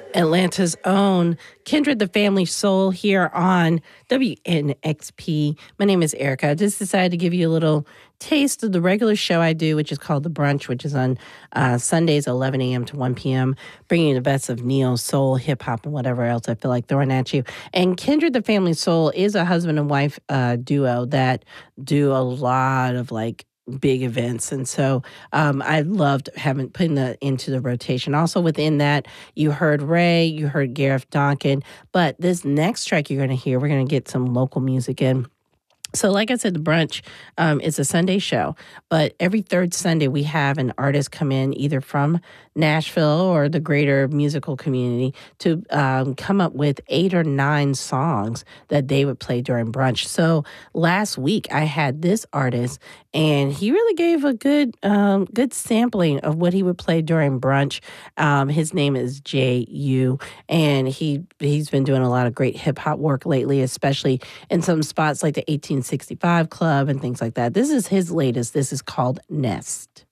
Atlanta's own Kindred the Family Soul here on WNXP. My name is Erica. I just decided to give you a little taste of the regular show I do, which is called The Brunch, which is on Sundays, 11 a.m. to 1 p.m., bringing you the best of neo, soul, hip-hop, and whatever else I feel like throwing at you. And Kindred the Family Soul is a husband and wife duo that do a lot of, big events. And so I loved putting that into the rotation. Also within that, you heard Ray, you heard Gareth Donkin, but this next track you're going to hear, we're going to get some local music in. So like I said, The Brunch is a Sunday show, but every third Sunday we have an artist come in either from Nashville or the greater musical community to come up with 8 or 9 songs that they would play during brunch. So last week I had this artist and he really gave a good sampling of what he would play during brunch. His name is J.U. and he's been doing a lot of great hip hop work lately, especially in some spots like the 1865 Club and things like that. This is his latest. This is called Nest.